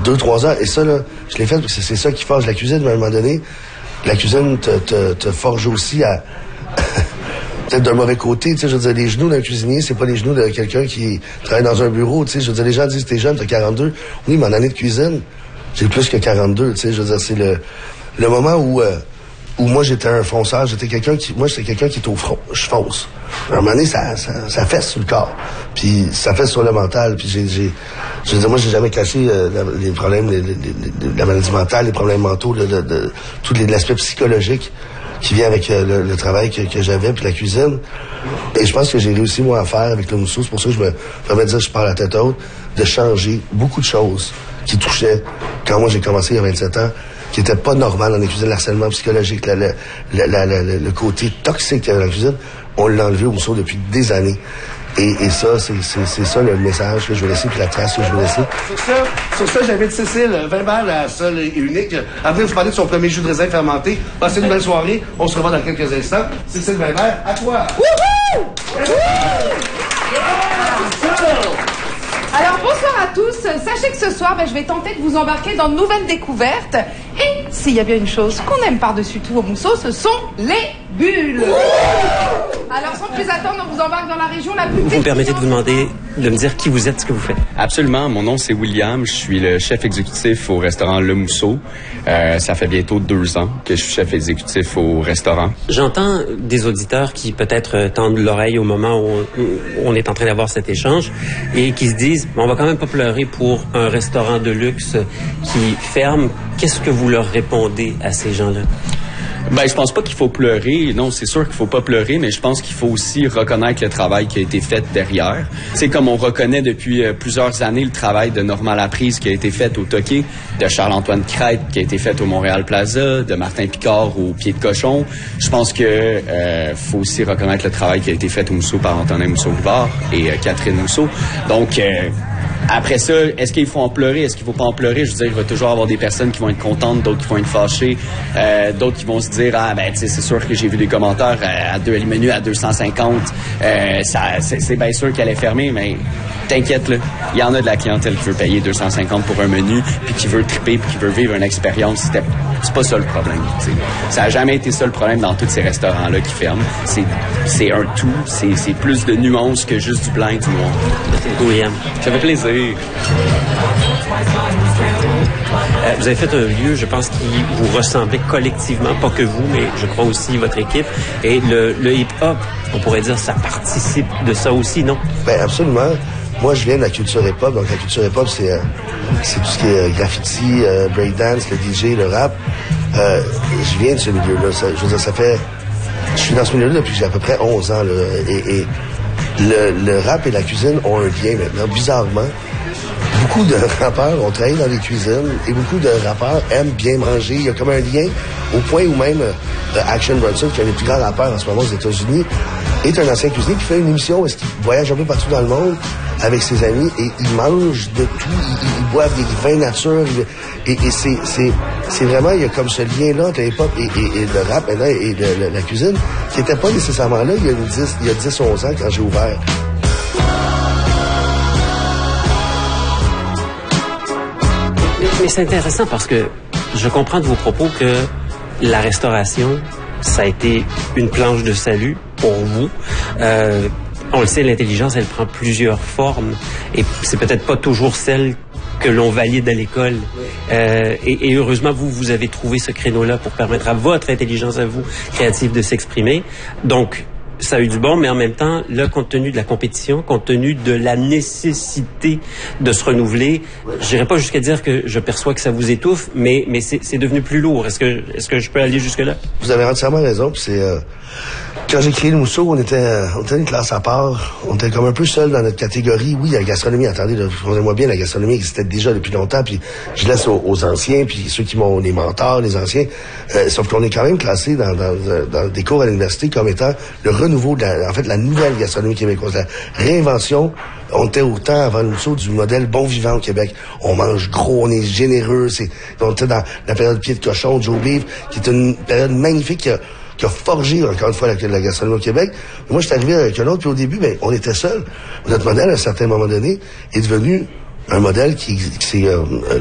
2-3 heures. Et ça, là, je l'ai fait parce que c'est ça qui forge la cuisine. Mais à un moment donné, la cuisine te forge aussi à... peut-être d'un mauvais côté, tu sais, je veux dire, les genoux d'un cuisinier, c'est pas les genoux de quelqu'un qui travaille dans un bureau, tu sais, je veux dire, les gens disent, t'es jeune, t'as 42. Oui, mais en année de cuisine, j'ai plus que 42, tu sais, je veux dire, c'est le moment où moi, j'étais un fonceur, j'étais quelqu'un qui est au front, je fonce. À un moment donné, ça fesse sur le corps, puis ça fesse sur le mental, puis je veux dire, moi, j'ai jamais caché les problèmes, la maladie mentale, les problèmes mentaux, tout l'aspect psychologique qui vient avec le travail que j'avais, puis la cuisine. Et je pense que j'ai réussi, moi, à faire avec le mousseau. C'est pour ça que je me permets de dire que je parle à tête haute, de changer beaucoup de choses qui touchaient, quand moi j'ai commencé il y a 27 ans, qui n'étaient pas normales dans la cuisine, l'harcèlement psychologique, le côté toxique qu'il y avait dans la cuisine, on l'a enlevé au mousseau depuis des années. Et ça, c'est ça le message que je veux laisser, puis la trace que je veux laisser. Sur ça, j'invite Cécile Vimbert, la seule et unique, à venir vous parler de son premier jus de raisin fermenté. Passez une belle soirée. On se revoit dans quelques instants. Cécile Vimbert, à toi! Wouhou! Alors, bonsoir à tous. Sachez que ce soir, je vais tenter de vous embarquer dans de nouvelles découvertes. Et s'il y a bien une chose qu'on aime par-dessus tout au mousseau, ce sont les bulles. Alors, sans plus attendre, on vous embarque dans la région la plus... Vous me permettez de vous demander, de me dire qui vous êtes, ce que vous faites? Absolument. Mon nom, c'est William. Je suis le chef exécutif au restaurant Le Mousseau. Ça fait bientôt 2 ans que je suis chef exécutif au restaurant. J'entends des auditeurs qui peut-être tendent l'oreille au moment où on est en train d'avoir cet échange et qui se disent, on va quand même pas pleurer pour un restaurant de luxe qui ferme. Qu'est-ce que vous leur répondez à ces gens-là? Ben, je pense pas qu'il faut pleurer. Non, c'est sûr qu'il faut pas pleurer, mais je pense qu'il faut aussi reconnaître le travail qui a été fait derrière. C'est comme on reconnaît depuis plusieurs années le travail de Normand Laprise qui a été fait au Toqué, de Charles-Antoine Crête qui a été fait au Montréal Plaza, de Martin Picard au Pied de Cochon. Je pense que faut aussi reconnaître le travail qui a été fait au Mousseau par Antonin Mousseau-Rivard et Catherine Mousseau. Donc, après ça, est-ce qu'il faut en pleurer? Est-ce qu'il faut pas en pleurer? Je veux dire, il va toujours avoir des personnes qui vont être contentes, d'autres qui vont être fâchées, d'autres qui vont se dire, ah, ben, tu sais, c'est sûr que j'ai vu des commentaires le menu à 250, c'est bien sûr qu'elle est fermée, mais t'inquiète, là. Il y en a de la clientèle qui veut payer 250 pour un menu, puis qui veut triper, puis qui veut vivre une expérience. C'est pas ça le problème, t'sais. Ça a jamais été ça le problème dans tous ces restaurants-là qui ferment. C'est un tout, c'est plus de nuances que juste du blanc et du noir. Merci, William. Ça fait plaisir. Vous avez fait un lieu, je pense, qui vous ressemblait collectivement, pas que vous, mais je crois aussi votre équipe. Et le hip-hop, on pourrait dire, ça participe de ça aussi, non? Ben absolument. Moi, je viens de la culture hip-hop. Donc, la culture hip-hop, c'est tout ce qui est graffiti, breakdance, le DJ, le rap. Je viens de ce milieu-là. Je veux dire, je suis dans ce milieu-là depuis à peu près 11 ans. Là, et le rap et la cuisine ont un lien maintenant. Bizarrement, beaucoup de rappeurs ont travaillé dans les cuisines et beaucoup de rappeurs aiment bien manger. Il y a comme un lien au point où même Action Bronson, qui est un des plus grands rappeurs en ce moment aux États-Unis, est un ancien cuisinier qui fait une émission où il voyage un peu partout dans le monde avec ses amis et il mange de tout. Ils boivent des vins nature. Et c'est vraiment, il y a comme ce lien-là entre l'hip-hop et le rap maintenant et la cuisine qui n'était pas nécessairement là il y a 10-11 ans quand j'ai ouvert. Mais c'est intéressant parce que je comprends de vos propos que la restauration, ça a été une planche de salut pour vous. On le sait, l'intelligence, elle prend plusieurs formes et c'est peut-être pas toujours celle que l'on valide à l'école. Et heureusement, vous avez trouvé ce créneau-là pour permettre à votre intelligence, à vous, créative, de s'exprimer. Donc, ça a eu du bon, mais en même temps, là, compte tenu de la compétition, compte tenu de la nécessité de se renouveler, j'irai pas jusqu'à dire que je perçois que ça vous étouffe, mais c'est devenu plus lourd. Est-ce que je peux aller jusque-là? Vous avez entièrement raison, puis c'est... Quand j'ai créé le Mousseau, on était une classe à part. On était comme un peu seul dans notre catégorie. Oui, il y a la gastronomie. Attendez, comprenez-moi bien, la gastronomie existait déjà depuis longtemps. Puis je laisse aux anciens, puis ceux qui m'ont les mentors, les anciens. Sauf qu'on est quand même classé dans des cours à l'université comme étant le renouveau de la nouvelle gastronomie québécoise, la réinvention. On était au temps avant le Mousseau du modèle bon vivant au Québec. On mange gros, on est généreux. On était dans la période pied de cochon, Joe Beef, qui est une période magnifique qui a forgé, encore une fois, la gastronomie au Québec. Moi, je suis arrivé avec un autre, puis au début, on était seuls. Notre modèle, à un certain moment donné, est devenu un modèle qui s'est